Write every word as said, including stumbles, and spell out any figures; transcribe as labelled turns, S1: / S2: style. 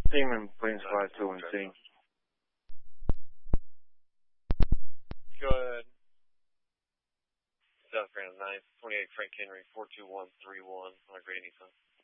S1: Seaman, Plains five two one C.
S2: Go ahead. South Grand nine twenty-eight Frank Henry four two one three one on a Great Nissan.